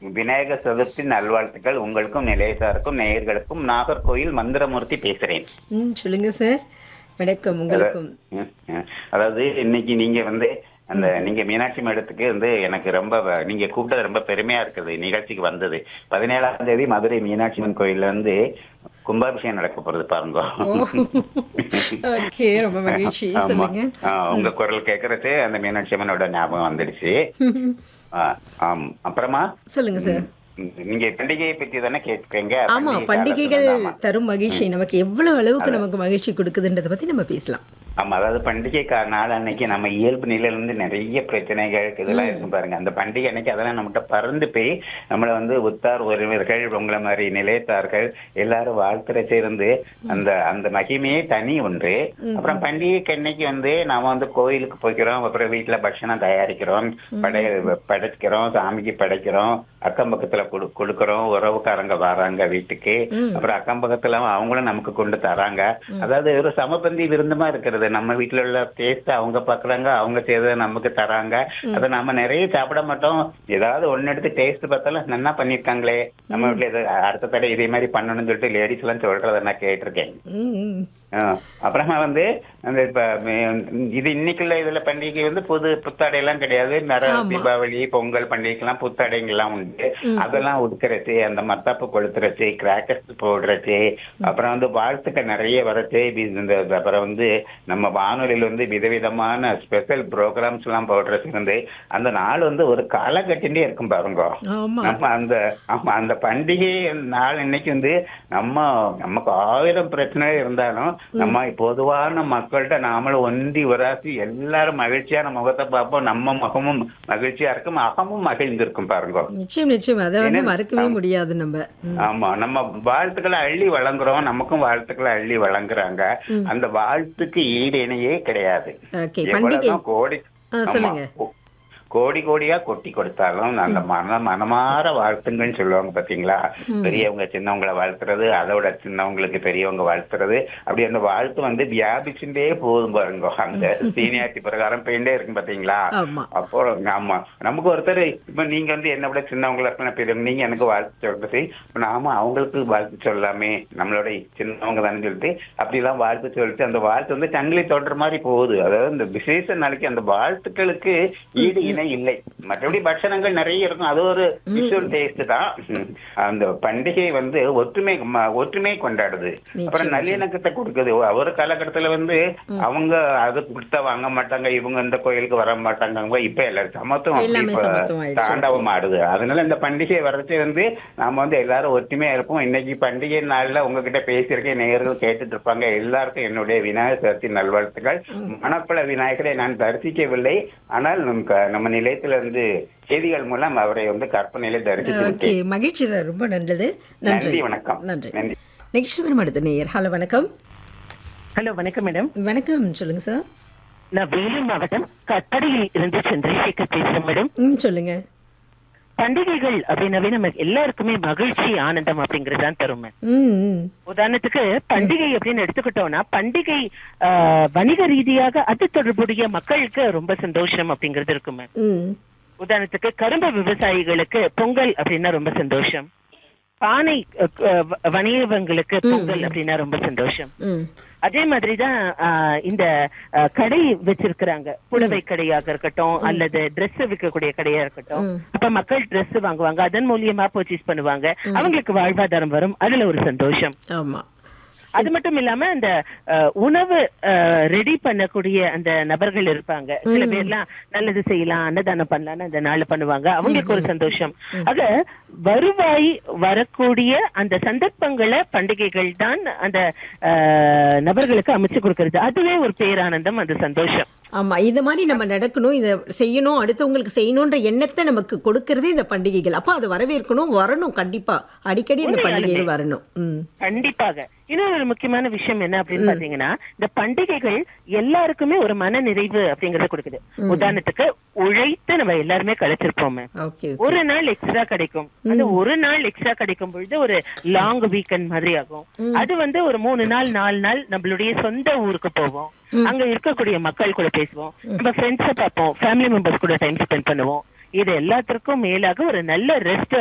விநாயகர் சதுர்த்தி நல்வாழ்த்துக்கள் உங்களுக்கும் நிலையத்தாருக்கும் நேயர்களுக்கும். நாகர்கோயில் மந்திரமூர்த்தி பேசுறேன். சொல்லுங்க சார். வணக்கம் உங்களுக்கும். அதாவது இன்னைக்கு நீங்க அந்த நீங்க மீனாட்சி மேடத்துக்கு எனக்கு ரொம்ப நீங்க கூப்பிட்டது ரொம்ப பெருமையா இருக்குது. நிகழ்ச்சிக்கு வந்தது 17ஆம் தேதி மதுரை மீனாட்சி அம்மன் கோயில்ல கும்பாபிஷேகம் நடக்க போறது பாருங்க. ஓகே, ரொம்ப மகிழ்ச்சி. சொல்லுங்க. உங்க குரல் கேட்கறது அந்த மீனாட்சி அம்மனோட ஞாபகம் வந்துடுச்சு. அப்புறமா சொல்லுங்க சார். நீங்க பண்டிகையை பத்தி தானே கேட்கறீங்க. ஆமா, பண்டிகைகள் தரும் மகிழ்ச்சி நமக்கு எவ்வளவு அளவுக்கு நமக்கு மகிழ்ச்சி கொடுக்குதுன்றத பத்தி நம்ம பேசலாம். ஆமா, அதாவது பண்டிகை நாள் அன்னைக்கு நம்ம இயல்பு நிலையில இருந்து நிறைய பிரச்சனைகள் இதெல்லாம் இருக்கும் பாருங்க. அந்த பண்டிகை அன்னைக்கு அதெல்லாம் நம்மகிட்ட பறந்து போய் நம்மள உத்தார் உறவினர்கள் உங்களை மாதிரி நிலையத்தார்கள் எல்லாரும் வாழ்த்துறச்சே அந்த அந்த மகிமையே தனி ஒன்று. அப்புறம் பண்டிகைக்கு அன்னைக்கு நாம கோயிலுக்கு போய்க்கிறோம், அப்புறம் வீட்டுல பட்சணம் தயாரிக்கிறோம், படைக்கிறோம், சாமிக்கு படைக்கிறோம், அக்கம் பக்கத்துல கொடுக்கறோம், உறவுக்காரங்க வராங்க வீட்டுக்கு, அப்புறம் அக்கம் பக்கத்துல அவங்களும் நமக்கு கொண்டு தராங்க. அதாவது ஒரு சமபந்தி விருந்தமா இருக்கிறது. நம்ம வீட்டுல உள்ள டேஸ்ட் அவங்க பாக்குறாங்க, அவங்க செய்ததை நமக்கு தராங்க. அதை நம்ம நிறைய சாப்பிட மாட்டோம். ஏதாவது ஒன்னு எடுத்து டேஸ்ட் பார்த்தாலும் நல்லா பண்ணிருக்காங்களே, நம்ம வீட்டுல அடுத்த தடவை இதே மாதிரி பண்ணணும்னு சொல்லிட்டு லேடிஸ் எல்லாம் சொல்றத நான் கேட்டிருக்கேன். அப்புறமா அந்த இப்ப இது இன்னைக்குள்ள இதுல பண்டிகை புத்தாடை எல்லாம் கிடையாது. நிறைய தீபாவளி பொங்கல் பண்டிகைக்கெல்லாம் புத்தாடைங்கெல்லாம் உண்டு. அதெல்லாம் உடுக்கிறச்சு, அந்த மத்தாப்பு கொளுத்துறச்சு, கிராக்கர்ஸ் போடுறச்சு, அப்புறம் வாழ்த்துக்கள் நிறைய வரச்சு. அப்புறம் நம்ம வானொலியில விதவிதமான ஸ்பெஷல் ப்ரோக்ராம்ஸ் எல்லாம் போடுறது. அந்த நாள் ஒரு காலகட்டிலே இருக்கும் பாருங்க. நம்ம அந்த பண்டிகை நாள் இன்னைக்கு நமக்கு 1000 பிரச்சனை இருந்தாலும் நம்ம பொதுவான மக்கள்கிட்ட நாமளும் ஒன்றி வராசி எல்லாரும் மகிழ்ச்சியான முகத்தை பார்ப்போம். நம்ம முகமும் மகிழ்ச்சியா இருக்கும், அகமும் மகிழ்ந்திருக்கும் பாருங்க. நிச்சயம் நிச்சயம், அதை மறக்கவே முடியாது நம்ம. ஆமா, நம்ம வாழ்த்துக்களை அள்ளி வழங்குறோம், நமக்கும் வாழ்த்துக்களை அள்ளி வழங்குறாங்க. அந்த வாழ்த்துக்கு ஈடு இணையே கிடையாது. கோடி கோடியா கொட்டி கொடுத்தாலும் அந்த மனமாற வாழ்த்துங்கன்னு சொல்லுவாங்க பாத்தீங்களா. பெரியவங்க சின்னவங்களை வாழ்த்துறது, அதோட சின்னவங்களுக்கு பெரியவங்க வாழ்த்துறது, அப்படி அந்த வாழ்த்து வியாபிச்சுட்டே போதும் பாருங்க. அந்த சீனியாரிட்டி பிரகாரம் போயிட்டே இருக்கும் பாத்தீங்களா. அப்போ ஆமா, நமக்கு ஒருத்தர் இப்ப நீங்க என்ன விட சின்னவங்களை பெரியவங்க, நீங்க எனக்கு வாழ்த்து சொல்றது, நாம அவங்களுக்கு வாழ்த்து சொல்லாமே, நம்மளோட சின்னவங்க தானே சொல்லிட்டு அப்படிலாம் வாழ்த்து சொல்லிட்டு அந்த வாழ்த்து சங்கிலி தொடர் மாதிரி போகுது. அதாவது இந்த விசேஷ நாளைக்கு அந்த வாழ்த்துக்களுக்கு ஈடு இணை இல்லை. மற்றபடி பட்சணங்கள் நிறைய இருக்கும், அது ஒரு விஷுவல் டேஸ்ட் தான். அந்த பண்டிகை ஒற்றுமை கொண்டாடுது. அப்புறம் நல்லிணக்கத்தை கொடுக்குது. ஒரு காலகட்டத்துல அவங்க அது கொடுத்தா வாங்க மாட்டாங்க, இவங்க இந்த கோயிலுக்கு வர மாட்டாங்க. இப்ப எல்லாரும் சமத்துவம் தாண்டவம் ஆடுது. அதனால இந்த பண்டிகை வர்றது நாம எல்லாரும் ஒற்றுமையா இருப்போம். இன்னைக்கு பண்டிகை நாள்ல உங்ககிட்ட பேசியிருக்கேன், நேயர்கள் கேட்டுட்டு இருப்பாங்க. எல்லாருக்கும் என்னுடைய விநாயகர் சதுர்த்தி நல்வாழ்த்துக்கள். மணப்பழ விநாயகரை நான் தரிசிக்கவில்லை, ஆனால் நம்ம நிலையத்துல செய்திகள் மூலம் அவரை கற்பனையில தரிசித்து மகிழ்ச்சி சார். ரொம்ப நல்லது. நன்றி, வணக்கம். நன்றி. நெக்ஸ்ட் வரும் அடுத்த நேயர். ஹலோ, வணக்கம். ஹலோ, வணக்கம் மேடம். வணக்கம், சொல்லுங்க சார். நான் வேலூர் மாவட்டம் கட்டடியில் இருந்து சந்திரசேகர் பேசுறேன் மேடம். சொல்லுங்க. பண்டிகைகள் அப்படின்னாவே நம்ம எல்லாருக்குமே மகிழ்ச்சி ஆனந்தம் அப்படிங்கறதுதான் தரும். உதாரணத்துக்கு பண்டிகை அப்படின்னு எடுத்துக்கிட்டோம்னா, பண்டிகை வணிக ரீதியாக அது தொடர்புடைய மக்களுக்கு ரொம்ப சந்தோஷம் அப்படிங்கறது இருக்குமே. உதாரணத்துக்கு கரும்பு விவசாயிகளுக்கு பொங்கல் அப்படின்னா ரொம்ப சந்தோஷம், பானை வணிகங்களுக்கு பொங்கல் அப்படின்னா ரொம்ப சந்தோஷம். அதே மாதிரிதான் இந்த கடை வச்சிருக்கிறாங்க, புடவை கடையாக இருக்கட்டும் அல்லது ட்ரெஸ் விற்கக்கூடிய கடையா இருக்கட்டும். அப்ப மக்கள் ட்ரெஸ் வாங்குவாங்க, அதன் மூலியமா பர்ச்சேஸ் பண்ணுவாங்க, அவங்களுக்கு வாழ்வாதாரம் வரும், அதுல ஒரு சந்தோஷம். ஆமா. அது மட்டும் இல்லாம அந்த உணவு ரெடி பண்ணக்கூடிய அந்த நபர்கள் இருப்பாங்க. சில பேர்லாம் நல்லது செய்யலாம், அன்னதானம் பண்ணலாம்னு அந்த நாள் பண்ணுவாங்க, அவங்களுக்கு ஒரு சந்தோஷம். ஆக வருவாய் வரக்கூடிய அந்த சந்தர்ப்பங்களை பண்டிகைகள் தான் அந்த நபர்களுக்கு அமைச்சு கொடுக்கறது. அதுவே ஒரு பேரானந்தம், அந்த சந்தோஷம். ஆமா, இது மாதிரி நம்ம நடக்கணும், இதை செய்யணும், அடுத்தவங்களுக்கு செய்யணும்ன்ற எண்ணத்தை நமக்கு கொடுக்கறதே இந்த பண்டிகைகள். அப்ப அது வரவேற்கணும், வரணும், கண்டிப்பா அடிக்கடி இந்த பண்டிகைகள் வரணும். கண்டிப்பாக. இன்னொரு முக்கியமான விஷயம் என்ன அப்படின்னு பாத்தீங்கன்னா, இந்த பண்டிகைகள் எல்லாருக்குமே ஒரு மன நிறைவு அப்படிங்கறத கொடுக்குது. உதாரணத்துக்கு உழைத்து நம்ம எல்லாருமே கழிச்சிருப்போமே, ஒரு நாள் எக்ஸ்ட்ரா கிடைக்கும். அந்த ஒரு நாள் எக்ஸ்ட்ரா கிடைக்கும் பொழுது ஒரு லாங் வீக்கெண்ட் மாதிரி ஆகும். அது ஒரு 3 நாள் 4 நாள் நம்மளுடைய சொந்த ஊருக்கு போவோம், அங்க இருக்கக்கூடிய மக்கள் கூட பேசுவோம், நம்ம ஃப்ரெண்ட்ஸை பார்ப்போம், ஃபேமிலி மெம்பர்ஸ் கூட டைம் ஸ்பெண்ட் பண்ணுவோம். இது எல்லாத்திற்கும் மேலாக ஒரு நல்ல ரெஸ்ட்